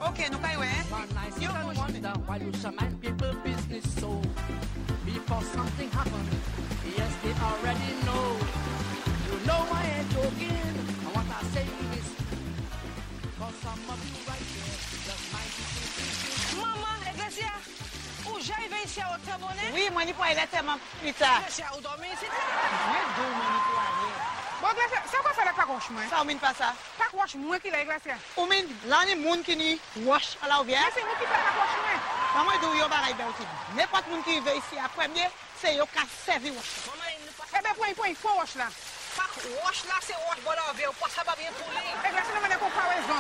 Ok, nou kay wè. One night sit and wonder why you should mind people business so. Before something happen, yes, they already know. You know I ain't joking, and what I say is, cause some of you right there just mind people business. Maman, Iglesia, ou j'arrive ici à Otabonne? Oui, mwen ni pou alè teman pita. Iglesia, ou dormi ici? Mwen dou mwen ni pou alè. Bon, Iglesia, sa kwa fè la pak wash mwen? Sa ou min pa sa? Pak wash mwen ki la, Iglesia. Ou min, lan ni moun ki ni wash ala ou bien? Se mwen ki fè pak wash mwen. Maman dou yo baray be ou ti di. N'importe moun ki ve ici a premier, c'est yo ka servi wash. Maman, il ne passe Eh ben, point wash la. pas wash là, c'est wash bon avec, ou pas ça va bien pour lui. Iglesia, nan mwen kon kawaison.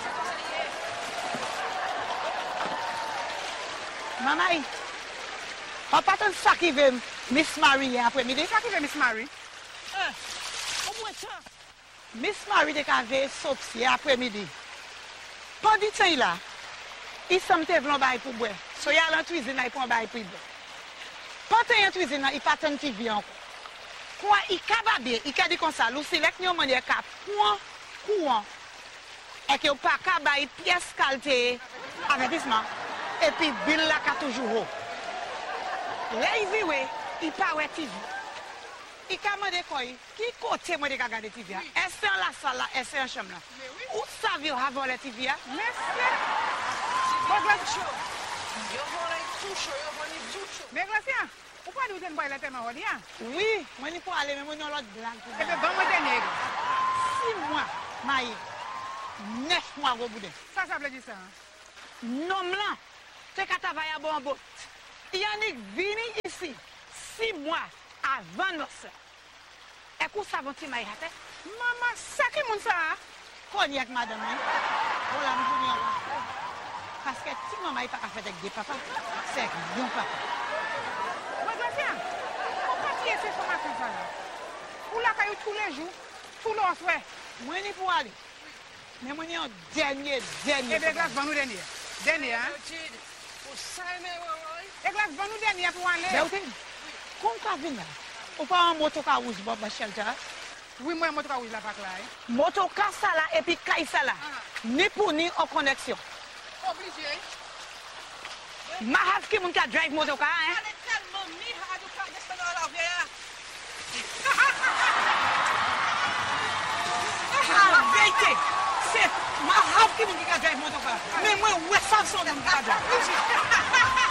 Maman, on pas tant ça qui veut Miss Marie après-midi. Sa ki ve Miss Mary? Au moins ça. Miss Marie de ka ve sorti après-midi. Pendant temps là, il semble vlon bay pour boire. So y a la cuisine là, il prend bay pour boire. Pendant en cuisine là, il pas tant TV encore. Quoi, il kababé, il ka dit comme ça, l'ou select yon manière ka point courant. Et que pas ka bay pièce qualité avertissement. Et puis bill là ka toujours haut. Là il vit ouais, il pas ouais TV. Il ka mande quoi, qui côté moi de ka regarder TV? Est-ce dans la salle là, est-ce en chambre là? Où ça veut avoir la TV là? Bon, Iglesia. Yo voulez tout chaud, yo voulez tout chaud. Mais Iglesia, ou pa di ou ten boy la teman wadi ya? Oui, moi ni pour aller mais moi non l'autre blanc. Eh ben, ban mwen denye. 6 mois, maïe. 9 mois au bout de. Sa vle di sa? Nom là, te ka travailler à bon bout. Yannick vini ici 6 mois avant nous. Et qu'on savon ti maïe hate? Maman, sa ki moun sa? Cognac madame. Voilà, nous venons là. Parce que si maman n'est pas fait avec des papas, c'est bon papa. Bon, Iglesia, ou pa ki ese formation sa la? Ou la kayou tous les jours, tout l'os wè? Moi ni pour aller. Mais moi ni en dernier. Eh ben, Iglesia, ban nou denye. Denye, hein? Pour ça, mais ouais. Iglesia, ban nou denye pou an Ben le. ou te, kon ka vin là? Ou pas un moto ka rouge bob shelter? Oui, mwen moto ka ouj la pak la, eh? Moto ka ça là et puis kay ça là. Ni pour ni en connexion. Obligé. Ma have ki moun ka drive moto ka, hein? Elle est tellement mis à du pas de dans la vie. La vérité, c'est ma have ki moun ki ka drive moto ka. Mais moi, ouais, ça son moun ka drive.